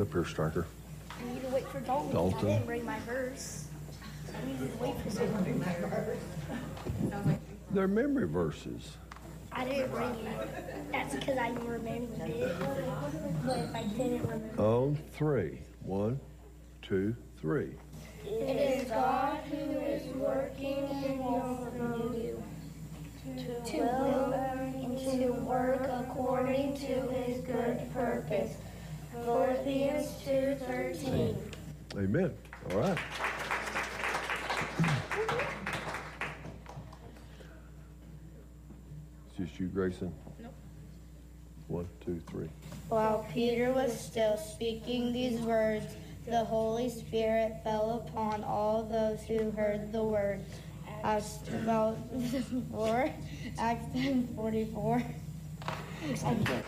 up here, Striker? I need to wait for Dalton. I didn't bring my verse. I need to wait for someone. They're memory verses. I didn't bring it. That's because I remembered it. But if I didn't remember. On three. 1, 2, 3. It is God who is working in you to will and to work according to his good purpose. Philippians 2:13. Amen. All right. It's just you, Grayson? Nope. 1, 2, 3. While Peter was still speaking these words, the Holy Spirit fell upon all those who heard the word. Acts 4, Acts 10:44. Okay.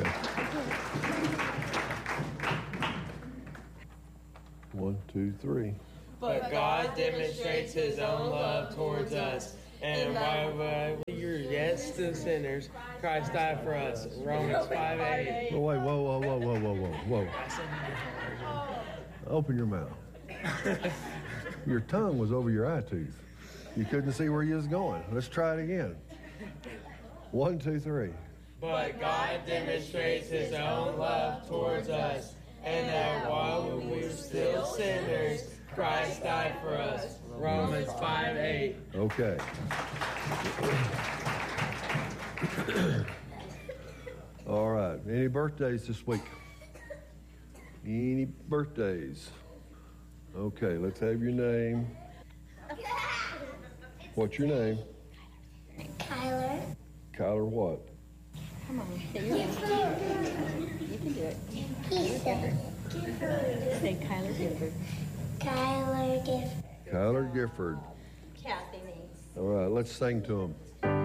1, 2, 3. But God demonstrates his own love towards us, and while we were yet still sinners, Christ died for us. Romans 5:8. Oh, wait, whoa. Open your mouth. Your tongue was over your eye tooth. You couldn't see where you was going. Let's try it again. 1, 2, 3. But God demonstrates his own love towards us, and that while we were still sinners, Christ died for us. Romans 5:8. Okay. All right. Any birthdays this week? Any birthdays? Okay, let's have your name. What's your name? Kyler. Kyler what? Come on. Say your name. You can do it. Say Kyler Gifford. Kyler Gifford. Kyler Gifford. Kathy Means. All right, let's sing to him.